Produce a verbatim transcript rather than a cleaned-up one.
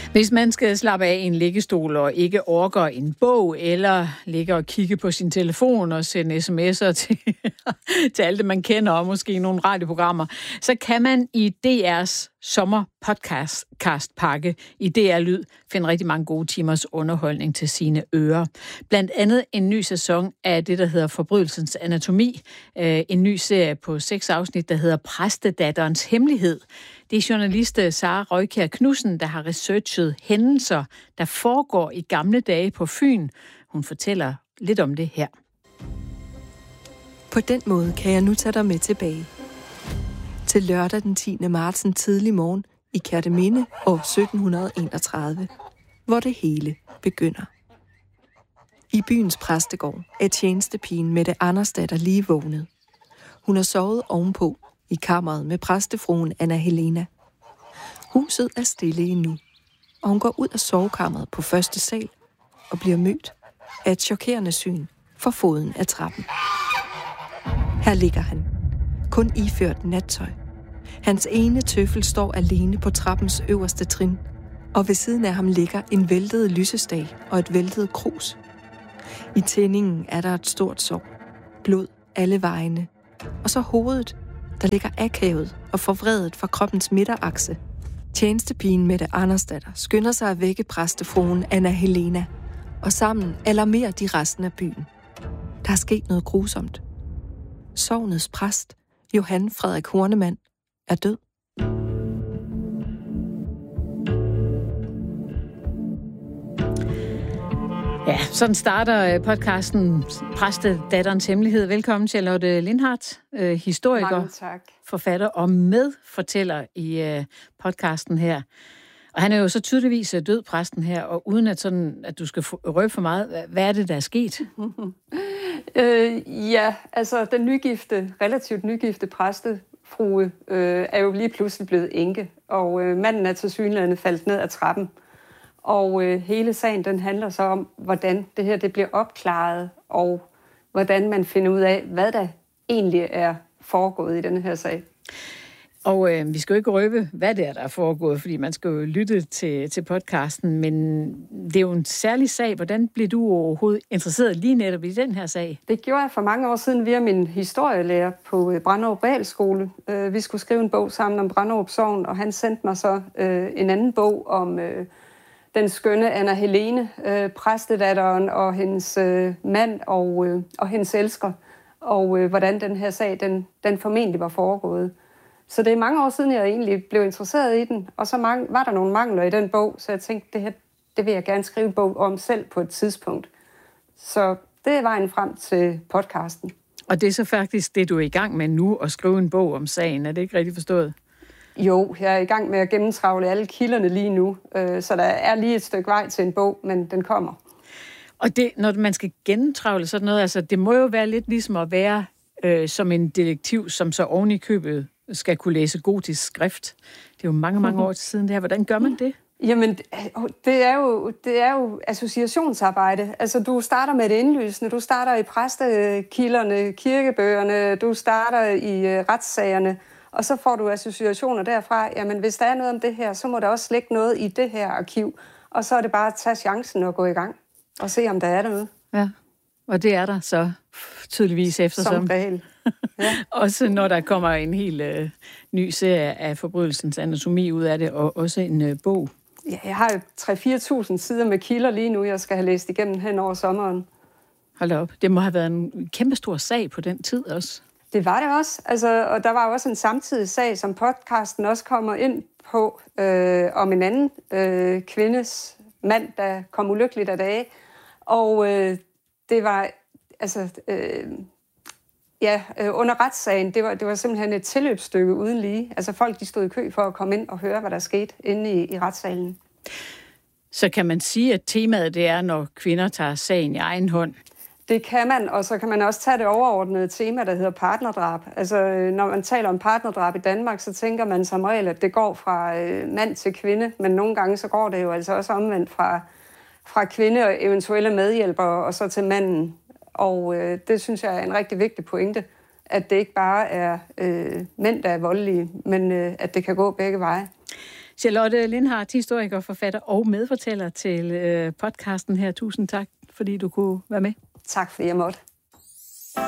Hvis man skal slappe af i en liggestol og ikke orker en bog, eller ligger og kigge på sin telefon og sende sms'er til, til alt det, man kender, og måske nogle radioprogrammer, så kan man i D R's sommerpodcastpakke i D R Lyd finde rigtig mange gode timers underholdning til sine ører. Blandt andet en ny sæson af det, der hedder Forbrydelsens Anatomi. En ny serie på seks afsnit, der hedder Præstedatterens Hemmelighed. Det er journalist Sara Røykjær Knudsen, der har researchet hændelser, der foregår i gamle dage på Fyn. Hun fortæller lidt om det her. På den måde kan jeg nu tage dig med tilbage. Til lørdag den tiende marts en tidlig morgen i Kerteminde år sytten enogtredive, hvor det hele begynder. I byens præstegård er tjenestepigen Mette Andersdatter lige vågnet. Hun har sovet ovenpå i kammeret med præstefruen Anna Helena. Huset er stille endnu, og hun går ud af sovekammeret på første sal og bliver mødt af et chokerende syn for foden af trappen. Her ligger han, kun iført nattøj. Hans ene tøffel står alene på trappens øverste trin, og ved siden af ham ligger en væltet lysestage og et væltet krus. I tændingen er der et stort sår, blod alle vegne, og så hovedet, der ligger akavet og forvredet fra kroppens midterakse. Tjenestepigen Mette Andersdatter skynder sig at vække præstefruen Anna Helena, og sammen alarmerer de resten af byen. Der er sket noget grusomt. Sognets præst, Johan Frederik Hornemann, er død. Ja, sådan starter podcasten Præstedatterens Hemmelighed. Velkommen, Charlotte Lindhardt, historiker, forfatter og medfortæller i podcasten her. Og han er jo så tydeligvis død, præsten her, og uden at, sådan, at du skal røbe for meget, hvad er det, der er sket? øh, ja, altså den nygifte, relativt nygifte præstefrue øh, er jo lige pludselig blevet enke, og øh, manden er tilsyneladende faldet ned ad trappen. Og øh, hele sagen, den handler så om, hvordan det her det bliver opklaret, og hvordan man finder ud af, hvad der egentlig er foregået i denne her sag. Og øh, vi skal jo ikke røbe, hvad det er, der er foregået, fordi man skal jo lytte til, til podcasten, men det er jo en særlig sag. Hvordan blev du overhovedet interesseret lige netop i den her sag? Det gjorde jeg for mange år siden via min historielærer på Branderup Realskole. Øh, vi skulle skrive en bog sammen om Branderup Sogn, og han sendte mig så øh, en anden bog om øh, den skønne Anna Helene, øh, præstedatteren og hendes øh, mand og, øh, og hendes elsker, og øh, hvordan den her sag, den, den formentlig var foregået. Så det er mange år siden, jeg egentlig blev interesseret i den, og så mang- var der nogle mangler i den bog, så jeg tænkte, det her, det vil jeg gerne skrive en bog om selv på et tidspunkt. Så det er vejen frem til podcasten. Og det er så faktisk det, du er i gang med nu, at skrive en bog om sagen. Er det ikke rigtigt forstået? Jo, jeg er i gang med at gennemtravle alle kilderne lige nu, så der er lige et stykke vej til en bog, men den kommer. Og det, når man skal gennemtravle sådan noget, altså det må jo være lidt ligesom at være øh, som en detektiv, som så oven i købet skal kunne læse gotisk skrift. Det er jo mange, mange år siden det her. Hvordan gør man det? Jamen, det er jo, det er jo associationsarbejde. Altså, du starter med det indlysende. Du starter i præstekilderne, kirkebøgerne, du starter i uh, retssagerne, og så får du associationer derfra. Jamen, hvis der er noget om det her, så må der også ligge noget i det her arkiv. Og så er det bare at tage chancen og gå i gang og se, om der er noget. Ja, og det er der så tydeligvis eftersom. Som regel. Ja. Også når der kommer en helt øh, ny serie af Forbrydelsens Anatomi ud af det, og også en øh, bog. Ja, jeg har jo tre til fire tusind sider med kilder lige nu, jeg skal have læst igennem hen over sommeren. Hold op. Det må have været en kæmpestor sag på den tid også. Det var det også. Altså, og der var også en samtidig sag, som podcasten også kommer ind på, øh, om en anden øh, kvindes mand, der kom ulykkeligt af dage. Og øh, det var, altså... Øh, Ja, øh, under retssagen, det var, det var simpelthen et tilløbsstykke uden lige. Altså folk, de stod i kø for at komme ind og høre, hvad der skete inde i, i retssalen. Så kan man sige, at temaet det er, når kvinder tager sagen i egen hånd? Det kan man, og så kan man også tage det overordnede tema, der hedder partnerdrab. Altså når man taler om partnerdrab i Danmark, så tænker man som regel, at det går fra øh, mand til kvinde, men nogle gange så går det jo altså også omvendt fra, fra kvinde og eventuelle medhjælpere og så til manden. Og øh, det synes jeg er en rigtig vigtig pointe, at det ikke bare er øh, mænd, der er voldelige, men øh, at det kan gå begge veje. Charlotte Lindhardt, historiker, forfatter og medfortæller til podcasten her. Tusind tak, fordi du kunne være med. Tak, fordi jeg måtte.